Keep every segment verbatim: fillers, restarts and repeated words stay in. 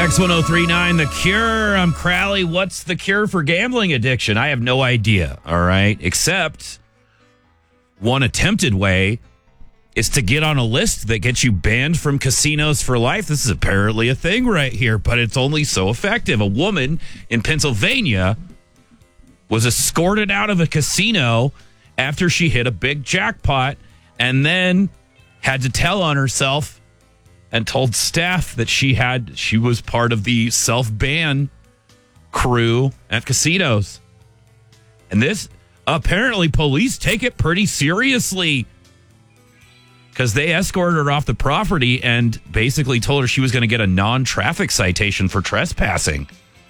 X one oh three point nine, The Cure. I'm Crowley. What's the cure for gambling addiction? I have no idea, all right? Except one attempted way is to get on a list that gets you banned from casinos for life. This is apparently a thing right here, but it's only so effective. A woman in Pennsylvania was escorted out of a casino after she hit a big jackpot and then had to tell on herself and told staff that she had she was part of the self-ban crew at casinos. And this, apparently police take it pretty seriously because they escorted her off the property and basically told her she was going to get a non-traffic citation for trespassing.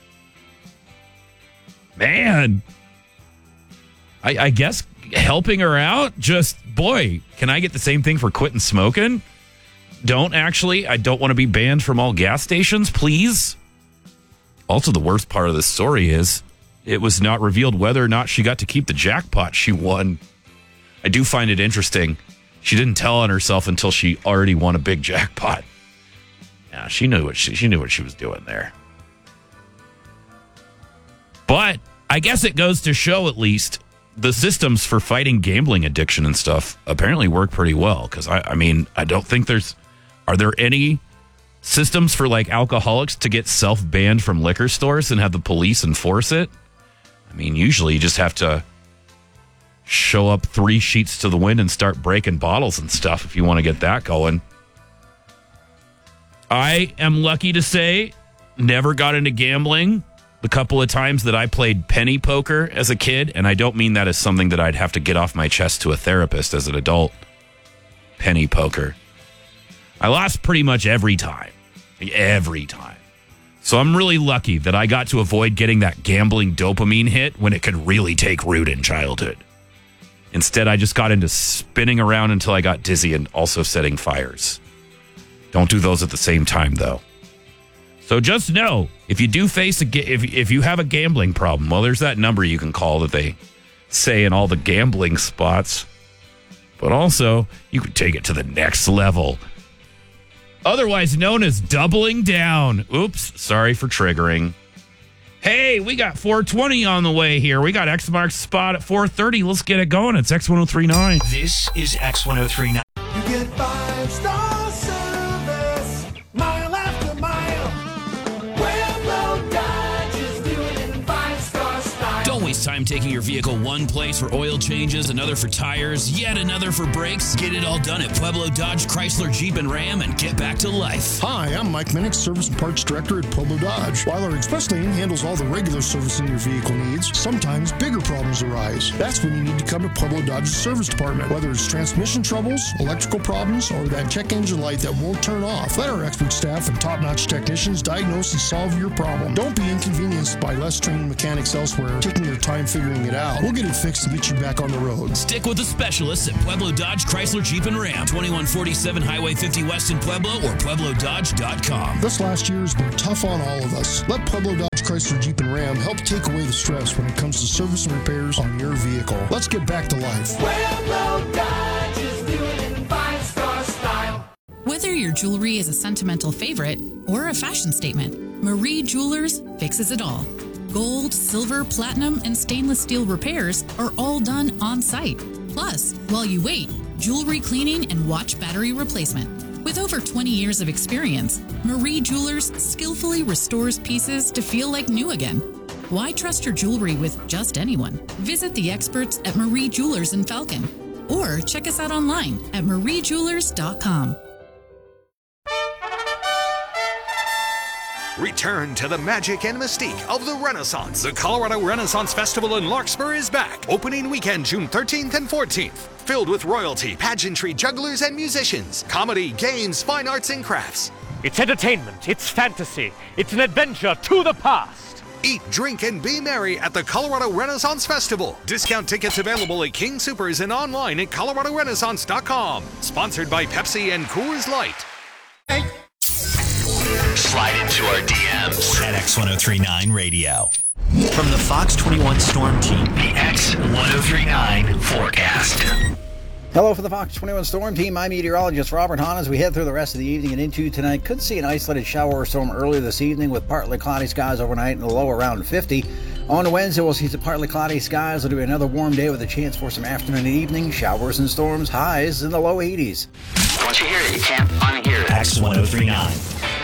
Man, I, I guess helping her out, just, boy, can I get the same thing for quitting smoking? Don't actually. I don't want to be banned from all gas stations, please. Also, the worst part of this story is it was not revealed whether or not she got to keep the jackpot she won. I do find it interesting. She didn't tell on herself until she already won a big jackpot. Yeah, she knew what she, she knew what she was doing there. But I guess it goes to show, at least, the systems for fighting gambling addiction and stuff apparently work pretty well. Because, I, I mean, I don't think there's... Are there any systems for, like, alcoholics to get self-banned from liquor stores and have the police enforce it? I mean, usually you just have to show up three sheets to the wind and start breaking bottles and stuff if you want to get that going. I am lucky to say never got into gambling the couple of times that I played penny poker as a kid, and I don't mean that as something that I'd have to get off my chest to a therapist as an adult. Penny poker. I lost pretty much every time. Every time. So I'm really lucky that I got to avoid getting that gambling dopamine hit when it could really take root in childhood. Instead, I just got into spinning around until I got dizzy and also setting fires. Don't do those at the same time, though. So just know, if you do face a ga- if if you have a gambling problem, well, there's that number you can call that they say in all the gambling spots. But also, you can take it to the next level. Otherwise known as doubling down. Oops, sorry for triggering. Hey, we got four twenty on the way here. We got X marks the spot at four thirty. Let's get it going. It's X one oh three point nine. This is X one oh three point nine. You get five-star service, mile after mile. Pueblo Dodge is doing it in five-star style. Don't waste time taking your vehicle one place for oil changes, another for tires, yet another for brakes. Get it all done at Pueblo Dodge, Chrysler, Jeep, and Ram and get back to life. Hi, I'm Mike Minnick, Service and Parts Director at Pueblo Dodge. While our express lane handles all the regular servicing your vehicle needs, sometimes bigger problems arise. That's when you need to come to Pueblo Dodge's service department. Whether it's transmission troubles, electrical problems, or that check engine light that won't turn off, let our expert staff and top-notch technicians diagnose and solve your problem. Don't be inconvenienced by less trained mechanics elsewhere taking their time figuring it out. We'll get it fixed and get you back on the road. Stick with the specialists at Pueblo Dodge, Chrysler, Jeep, and Ram. twenty-one forty-seven Highway fifty West in Pueblo or Pueblo Dodge dot com. This last year has been tough on all of us. Let Pueblo Dodge, Chrysler, Jeep, and Ram help take away the stress when it comes to service and repairs on your vehicle. Let's get back to life. Pueblo Dodge is doing it in five-star style. Whether your jewelry is a sentimental favorite or a fashion statement, Marie Jewelers fixes it all. Gold, silver, platinum, and stainless steel repairs are all done on site. Plus, while you wait, jewelry cleaning and watch battery replacement. With over twenty years of experience, Marie Jewelers skillfully restores pieces to feel like new again. Why trust your jewelry with just anyone? Visit the experts at Marie Jewelers in Falcon or check us out online at marie jewelers dot com. Return to the magic and mystique of the Renaissance. The Colorado Renaissance Festival in Larkspur is back. Opening weekend, June thirteenth and fourteenth. Filled with royalty, pageantry, jugglers, and musicians. Comedy, games, fine arts, and crafts. It's entertainment. It's fantasy. It's an adventure to the past. Eat, drink, and be merry at the Colorado Renaissance Festival. Discount tickets available at King Soopers and online at colorado renaissance dot com. Sponsored by Pepsi and Coors Light. Hey. Slide into our D Ms at X one oh three point nine Radio. From the Fox twenty-one Storm Team, the X one oh three point nine forecast. Hello for the Fox twenty-one Storm Team. I'm meteorologist Robert Hahn. As we head through the rest of the evening and into tonight, could see an isolated shower or storm earlier this evening with partly cloudy skies overnight and a low around fifty. On Wednesday, we'll see some partly cloudy skies. It'll be another warm day with a chance for some afternoon and evening showers and storms, highs in the low eighties. Once you hear it, you can't unhear it. X one oh three point nine.